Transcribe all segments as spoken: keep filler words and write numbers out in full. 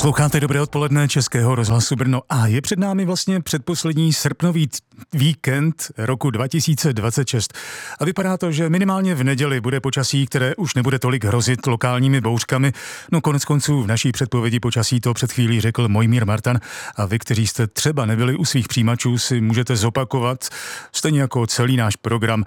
Posloucháte Dobré odpoledne Českého rozhlasu Brno a je před námi vlastně předposlední srpnový t- víkend roku dva tisíce dvacet šest. A vypadá to, že minimálně v neděli bude počasí, které už nebude tolik hrozit lokálními bouřkami. No konec konců v naší předpovědi počasí to před chvílí řekl Mojmír Martan a vy, kteří jste třeba nebyli u svých přijímačů, si můžete zopakovat, stejně jako celý náš program,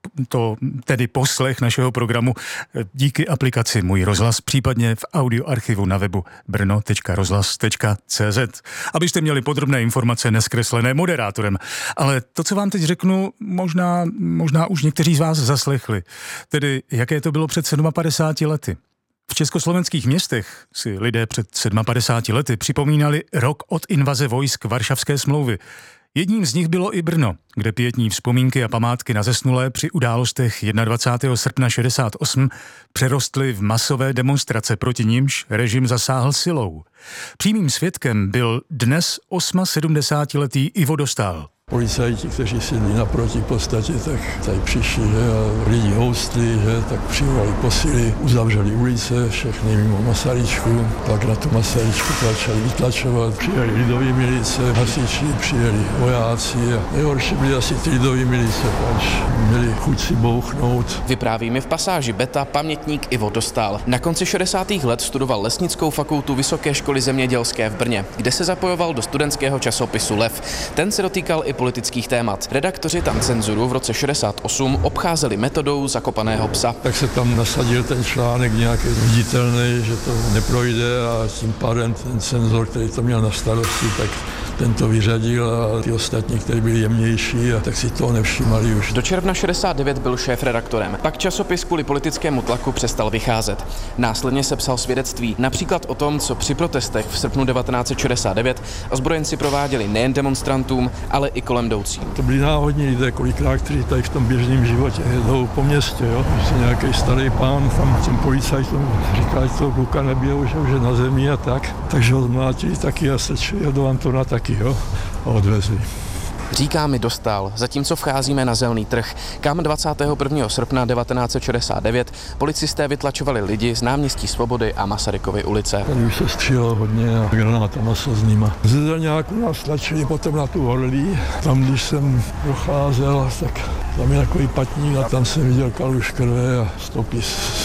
to tedy poslech našeho programu díky aplikaci Můj rozhlas, případně v audioarchivu na webu brno tečka rozhlas tečka cé zet, abyste měli podrobné informace neskreslené moderátorem. Ale to, co vám teď řeknu, možná, možná už někteří z vás zaslechli. Tedy, jaké to bylo před padesáti sedmi lety. V československých městech si lidé před padesáti sedmi lety připomínali rok od invaze vojsk Varšavské smlouvy. Jedním z nich bylo i Brno, kde pietní vzpomínky a památky na zesnulé při událostech dvacátého prvního srpna šedesát osm přerostly v masové demonstrace, proti nimž režim zasáhl silou. Přímým svědkem byl dnes sedmdesátiosmiletý Ivo Dostál. Policajti, kteří sedli naproti podstatě, tak tady přišli, že a lidi houstli, že tak přivolali posily, uzavřeli ulice, všechny mimo Masaryčku, tak na tu Masaryčku začali vytlačovat, přijeli lidové milice, hasiči, přijeli vojáci a nejhorší byli asi ty lidové milice, až měli chuť si bouchnout. Vypráví mi v pasáži Beta pamětník Ivo Dostál. Na konci šedesátých let studoval Lesnickou fakultu Vysoké školy zemědělské v Brně, kde se zapojoval do studentského časopisu Lev. Ten se dotýkal i politických témat. Redaktoři tam cenzuru v roce šedesát osm obcházeli metodou zakopaného psa. Tak se tam nasadil ten článek nějaký viditelný, že to neprojde a tím pádem ten cenzor, který to měl na starosti, tak ten to vyřadil a ty ostatní, kteří byli jemnější, a tak si toho nevšimali už. Do června šedesát devět byl šéfredaktorem. Pak časopis kvůli politickému tlaku přestal vycházet. Následně se psal svědectví, například o tom, co při protestech v srpnu devatenáct set šedesát devět ozbrojenci prováděli nejen demonstrantům, ale i kolem jdoucím. To byli náhodní lidé, kolikrát, kteří tady v tom běžném životě jedou po městě, jo. Když se nějaký starý pán tam těm policajtům říká, že toho kluka nebijou, že už je na zemi a tak, takže ho zmlátili taky a sečili do Antona taky, jo, a odvezli. Říká mi Dostál, zatímco vcházíme na Zelný trh, kam dvacátého prvního srpna devatenáct set šedesát devět policisté vytlačovali lidi z náměstí Svobody a Masarykovy ulice. Tady už se střílelo hodně a granátama slznýma. Ze Zelňáku nás tlačili potom na tu Horlí. Tam, když jsem procházel, tak tam je takový patník a tam jsem viděl kaluž krve a stopy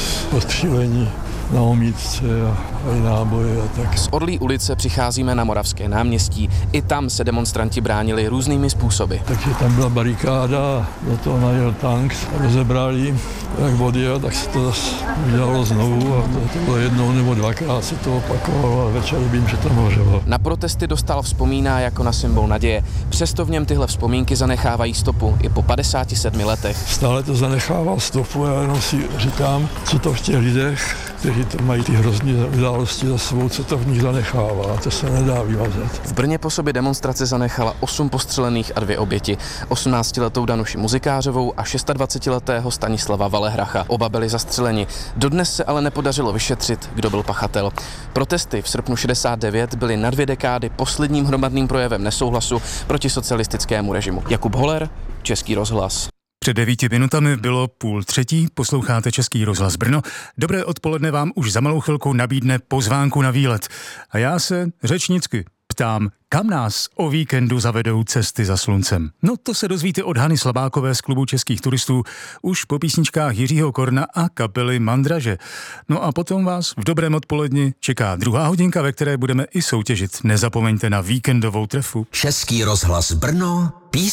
postřílení na omítce a, a i náboje a tak. Z Orlí ulice přicházíme na Moravské náměstí. I tam se demonstranti bránili různými způsoby. Takže tam byla barikáda, do toho najel tank, rozebrali, jak odjel, tak se to zase udělalo znovu a to, to bylo jednou nebo dvakrát se to opakovalo a večer vím, že tam hořelo. Na protesty Dostál vzpomíná jako na symbol naděje. Přesto v něm tyhle vzpomínky zanechávají stopu i po padesáti sedmi letech. Stále to zanechával stopu a já jenom si říkám, co to v těch lidech, kteří to mají ty hrozný události za sebou, co to v nich zanechává, to se nedá vymazat. V Brně po sobě demonstrace zanechala osm postřelených a dvě oběti. osmnáctiletou Danuši Muzikářovou a dvacetišestiletého Stanislava Valehracha. Oba byli zastřeleni. Dodnes se ale nepodařilo vyšetřit, kdo byl pachatel. Protesty v srpnu šedesát devět byly na dvě dekády posledním hromadným projevem nesouhlasu proti socialistickému režimu. Jakub Holer, Český rozhlas. Před devíti minutami bylo půl třetí, posloucháte Český rozhlas Brno. Dobré odpoledne vám už za malou chvilku nabídne pozvánku na výlet. A já se řečnicky ptám, kam nás o víkendu zavedou cesty za sluncem. No to se dozvíte od Hany Slabákové z klubu českých turistů už po písničkách Jiřího Korna a kapely Mandraže. No a potom vás v dobrém odpoledni čeká druhá hodinka, ve které budeme i soutěžit. Nezapomeňte na víkendovou trefu. Český rozhlas Brno.